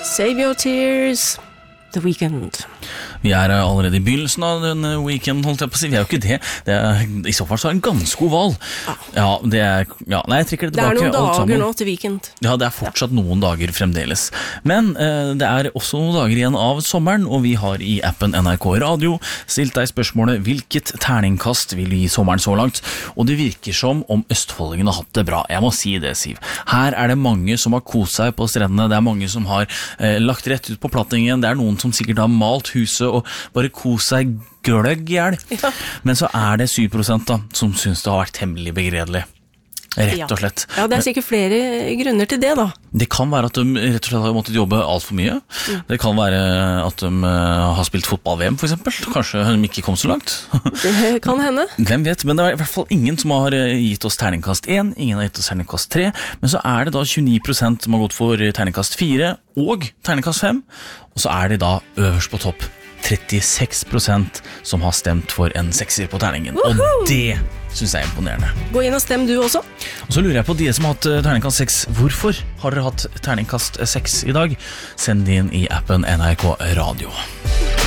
Save your tears. The Weeknd. Vi allerede I begynnelsen av denne weekenden, holdt jeg på å si. Vi jo ikke det. I så fall så en ganske oval. Ja, det nei, jeg trekker det tilbake. Det noen dager nå til weekend. Ja, det fortsatt noen dager fremdeles. Men det også noen dager igjen av sommeren, og vi har I appen NRK Radio stilt deg spørsmålet hvilket terningkast vil du gi sommeren så langt? Og det virker som om østfoldingen har hatt det bra. Jeg må si det, Siv. Her det mange som har kost seg på strendene, det mange som har lagt rett ut på plattingen, det noen som sikkert har malt huset og bare kos seg gløgg I hjel. Ja. Men så det 7% da, som synes det har vært temmelig begredelig. Rett og slett. Ja, det sikkert flere grunner til det da. Det kan være at de rett og slett har måttet jobbe alt for mye. Det kan være at de har spilt fotball-VM for eksempel. Kanskje de ikke kom så langt. Det kan hende. Hvem vet, men det I hvert fall ingen som har gitt oss terningkast 1, ingen har gitt oss terningkast 3, men så det da 29% som har gått for terningkast 4 og terningkast 5, og så det da øverst på topp 36% som har stemt for en 6er på terningen. Og det synes jeg imponerende. Gå inn og stem du også. Og så lurer jeg på de som har hatt terningkast 6. Hvorfor har dere hatt terningkast 6 I dag? Send det inn I appen NRK Radio.